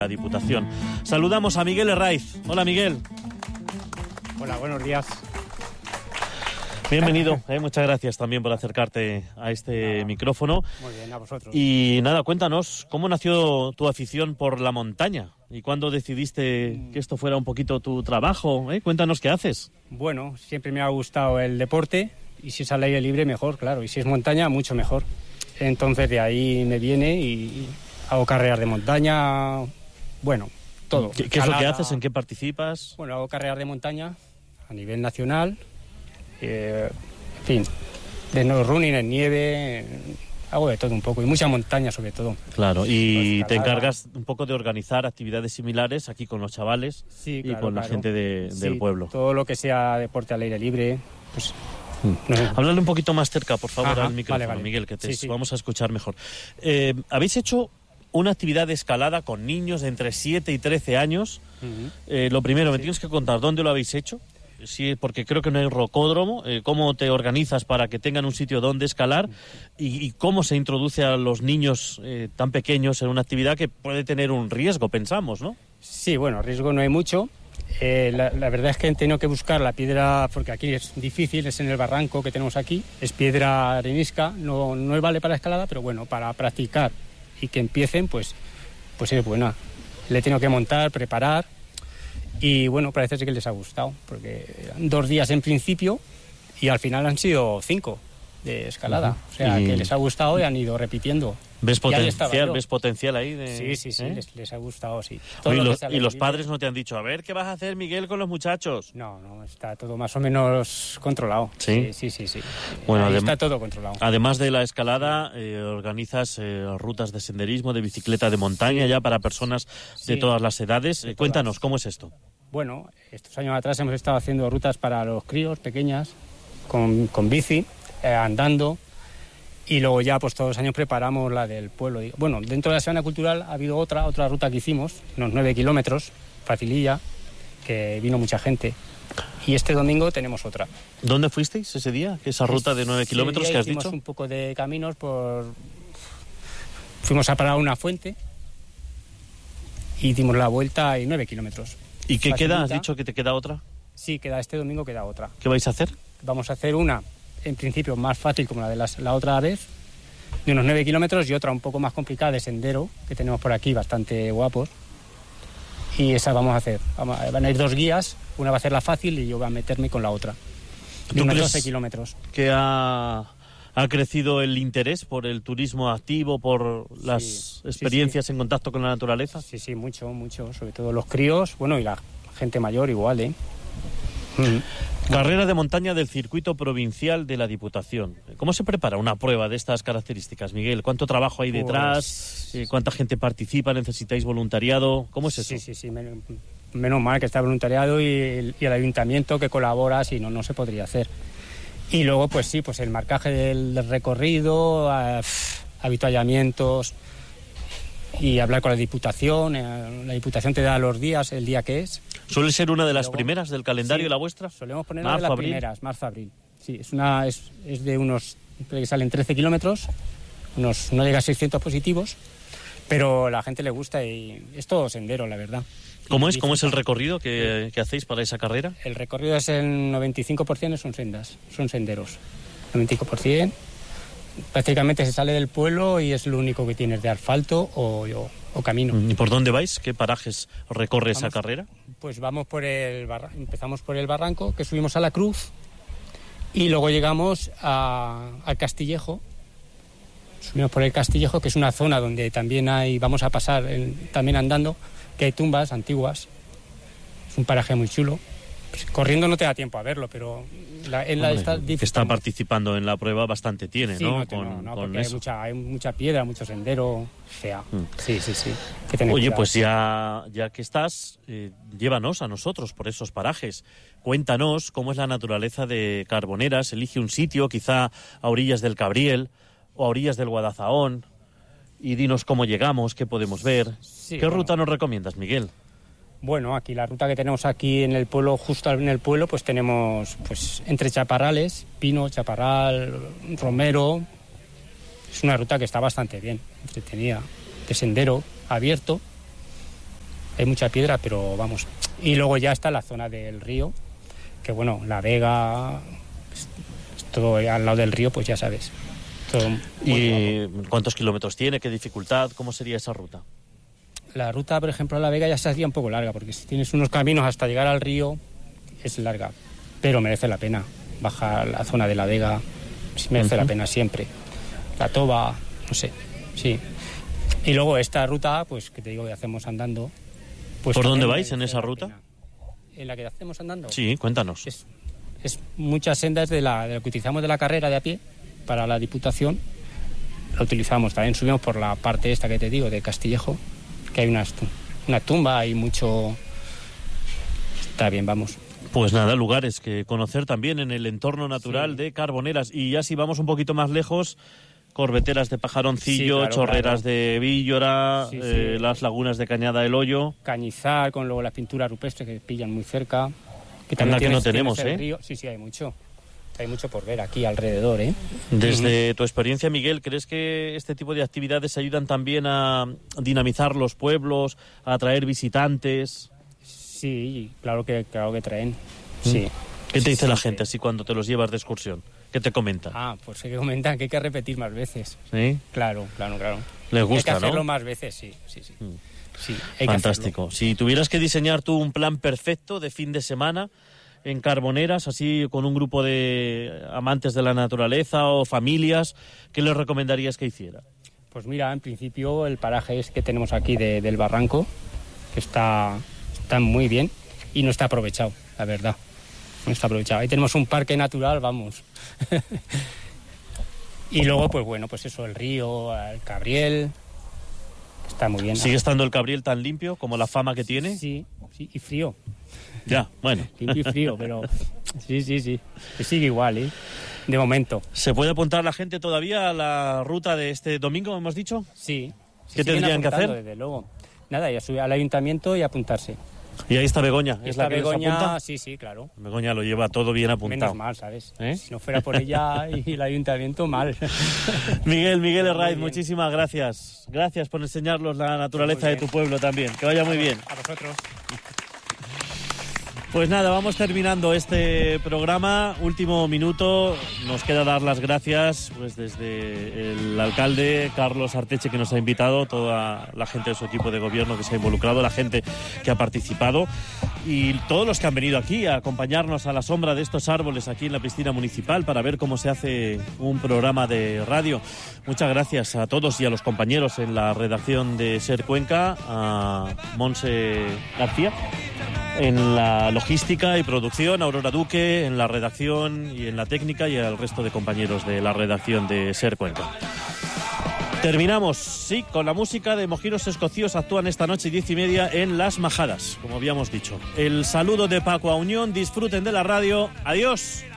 la Diputación. Saludamos a Miguel Herraiz. Hola, Miguel. Hola, buenos días. Bienvenido, muchas gracias también por acercarte a este micrófono. Muy bien, a vosotros. Y nada, cuéntanos, ¿cómo nació tu afición por la montaña? ¿Y cuándo decidiste que esto fuera un poquito tu trabajo? Cuéntanos qué haces. Bueno, siempre me ha gustado el deporte, y si es al aire libre, mejor, claro. Y si es montaña, mucho mejor. Entonces de ahí me viene y hago carreras de montaña, bueno, todo. ¿Qué es lo que haces? ¿En qué participas? Bueno, hago carreras de montaña a nivel nacional, en fin, de no running en nieve, hago de todo un poco, y mucha montaña sobre todo. Claro, y te encargas un poco de organizar actividades similares aquí con los chavales, sí, y claro, con la gente del pueblo. Todo lo que sea deporte al aire libre, pues... No. Háblale un poquito más cerca, por favor, al micrófono, vale. Miguel, que sí. vamos a escuchar mejor. Habéis hecho una actividad de escalada con niños de entre 7 y 13 años. Lo primero, me tienes que contar dónde lo habéis hecho. Sí, porque creo que no hay rocódromo. ¿Cómo te organizas para que tengan un sitio donde escalar? Y cómo se introduce a los niños tan pequeños en una actividad que puede tener un riesgo, pensamos, ¿no? Sí, bueno, riesgo no hay mucho. La verdad es que he tenido que buscar la piedra, porque aquí es difícil, es en el barranco que tenemos aquí, es piedra arenisca, no vale para escalada, pero bueno, para practicar y que empiecen, pues es buena. Le he tenido que montar, preparar, y bueno, parece ser que les ha gustado, porque eran 2 días en principio y al final han sido 5 de escalada, o sea que les ha gustado y han ido repitiendo. ¿Ves potencial ahí? Sí, les ha gustado, sí. ¿Y los padres no te han dicho, a ver, qué vas a hacer, Miguel, con los muchachos? No, está todo más o menos controlado. Sí. Sí. Bueno, está todo controlado. Además de la escalada, organizas rutas de senderismo, de bicicleta de montaña, ya para personas de todas las edades. Cuéntanos, ¿cómo es esto? Bueno, estos años atrás hemos estado haciendo rutas para los críos pequeñas, con bici, andando. Y luego ya, pues todos los años preparamos la del pueblo. Bueno, dentro de la Semana Cultural ha habido otra ruta que hicimos, unos 9 kilómetros, facililla, que vino mucha gente. Y este domingo tenemos otra. ¿Dónde fuisteis ese día? ¿Esa ruta de 9 kilómetros que has dicho? Hicimos un poco de caminos Fuimos a parar a una fuente y dimos la vuelta y 9 kilómetros. ¿Y qué queda? ¿Has dicho que te queda otra? Sí, este domingo queda otra. ¿Qué vais a hacer? Vamos a hacer una, en principio, más fácil como la de la otra vez, de unos 9 kilómetros, y otra un poco más complicada de sendero, que tenemos por aquí, bastante guapos. Y esa vamos a hacer. Van a ir 2 guías, una va a hacer la fácil y yo voy a meterme con la otra. De unos 12 kilómetros. ¿Que ha crecido el interés por el turismo activo, por las experiencias en contacto con la naturaleza? Sí, mucho. Sobre todo los críos, bueno, y la gente mayor igual, Carrera de montaña del circuito provincial de la Diputación. ¿Cómo se prepara una prueba de estas características, Miguel? ¿Cuánto trabajo hay detrás? ¿Cuánta gente participa? ¿Necesitáis voluntariado? ¿Cómo es eso? Sí. Menos mal que está el voluntariado y el ayuntamiento que colabora, si no se podría hacer. Y luego, pues el marcaje del recorrido, avituallamientos y hablar con la Diputación. La Diputación te da los días, el día que es. ¿Suele ser una de las primeras del calendario, la vuestra? Solemos poner una de las primeras, marzo-abril. Sí, es de unos, que salen 13 kilómetros, no llega a 600 positivos, pero a la gente le gusta y es todo sendero, la verdad. ¿Cómo es el recorrido que hacéis para esa carrera? El recorrido es el 95% son senderos. 95%. Prácticamente se sale del pueblo y es lo único que tienes de asfalto o camino. ¿Y por dónde vais? ¿Qué parajes recorre esa carrera? Pues empezamos por el barranco, que subimos a la cruz, y luego llegamos al Castillejo. Subimos por el Castillejo, que es una zona donde también vamos a pasar también andando, que hay tumbas antiguas. Es un paraje muy chulo. Pues, corriendo no te da tiempo a verlo, pero que está participando en la prueba bastante tiene, sí, ¿no? Porque hay mucha piedra, mucho sendero fea. Sí. Oye, pues ya que estás, llévanos a nosotros por esos parajes. Cuéntanos cómo es la naturaleza de Carboneras. Elige un sitio, quizá a orillas del Cabriel o a orillas del Guadalhorce, y dinos cómo llegamos, qué podemos ver. ¿Qué ruta nos recomiendas, Miguel? Bueno, aquí la ruta que tenemos aquí en el pueblo, justo en el pueblo, pues tenemos entre chaparrales, pino, chaparral, romero. Es una ruta que está bastante bien, entretenida, de sendero, abierto. hay mucha piedra, pero vamos. Y luego ya está la zona del río, que bueno, La Vega, es todo al lado del río, pues ya sabes. ¿Y cuántos kilómetros tiene? ¿Qué dificultad? ¿Cómo sería esa ruta? La ruta, por ejemplo, a La Vega ya se hacía un poco larga, porque si tienes unos caminos hasta llegar al río, es larga, pero merece la pena. Bajar la zona de La Vega, sí merece la pena siempre. La Toba, no sé, sí. Y luego esta ruta, pues que te digo que hacemos andando. Pues ¿por dónde vais en esa ruta? ¿En la que hacemos andando? Sí, cuéntanos. Es muchas sendas de lo que utilizamos de la carrera de a pie para la Diputación. Lo utilizamos, también subimos por la parte esta que te digo, de Castillejo, que hay una tumba y mucho... Está bien, vamos. Pues nada, lugares que conocer también en el entorno natural de Carboneras. Y ya si vamos un poquito más lejos, Corbeteras de Pajaroncillo, claro, Chorreras de Víllora, las lagunas de Cañada del Hoyo. Cañizar, con luego las pinturas rupestres que pillan muy cerca. Que también que no tenemos, río. Sí, hay mucho. Hay mucho por ver aquí alrededor, ¿eh? Desde tu experiencia, Miguel, ¿crees que este tipo de actividades ayudan también a dinamizar los pueblos, a atraer visitantes? Sí, claro que traen. Sí. ¿Qué te dice la gente así cuando te los llevas de excursión? ¿Qué te comentan? Pues que comentan que hay que repetir más veces. ¿Sí? Claro. Les gusta, hay que hacerlo, ¿no? Más veces, sí. Sí, fantástico. Si tuvieras que diseñar tú un plan perfecto de fin de semana en Carboneras, así con un grupo de amantes de la naturaleza o familias, ¿qué les recomendarías que hiciera? Pues mira, en principio el paraje es que tenemos aquí del barranco, que está muy bien y no está aprovechado, la verdad. No está aprovechado. Ahí tenemos un parque natural, vamos. Y luego, pues bueno, pues eso, el río, el Cabriel, está muy bien. ¿Sigue estando el Cabriel tan limpio como la fama que tiene? Sí, y frío. Ya, bueno. Limpio y frío, pero sí. Que sigue igual, ¿eh? De momento. ¿Se puede apuntar la gente todavía a la ruta de este domingo, hemos dicho? Sí. ¿Qué tendrían que hacer? Desde luego. Nada, ya subir al ayuntamiento y apuntarse. Y ahí está Begoña, ¿es la que Begoña, les apunta? Sí, claro. Begoña lo lleva todo bien apuntado. Menos mal, ¿sabes? Si no fuera por ella y el ayuntamiento, mal. Miguel Herraiz, muchísimas gracias. Gracias por enseñarnos la naturaleza de tu pueblo también. Que vaya muy bien. A vosotros. Pues nada, vamos terminando este programa. Último minuto, nos queda dar las gracias pues desde el alcalde Carlos Arteche, que nos ha invitado, toda la gente de su equipo de gobierno que se ha involucrado, la gente que ha participado y todos los que han venido aquí a acompañarnos a la sombra de estos árboles aquí en la piscina municipal para ver cómo se hace un programa de radio. Muchas gracias a todos y a los compañeros en la redacción de Ser Cuenca, a Monse García en la logística y producción, Aurora Duque en la redacción y en la técnica y al resto de compañeros de la redacción de Ser Cuenca. Terminamos, sí, con la música de Mojinos Escocíos. Actúan esta noche 10:30 en Las Majadas, como habíamos dicho. El saludo de Paco a Unión, disfruten de la radio. Adiós.